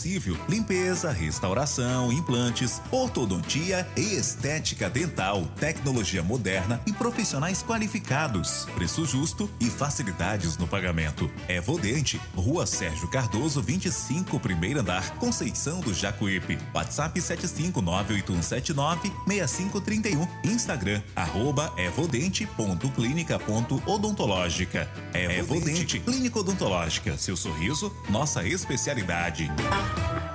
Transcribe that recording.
possível limpeza, restauração, implantes, ortodontia e estética dental, tecnologia moderna e profissionais qualificados. Preço justo e facilidades no pagamento. Evodente, Rua Sérgio Cardoso, 25, primeiro andar, Conceição do Jacuípe. WhatsApp 75981796531. Instagram, @evodente.clinica.odontológica. Evodente, Clínica Odontológica. Seu sorriso, nossa especialidade.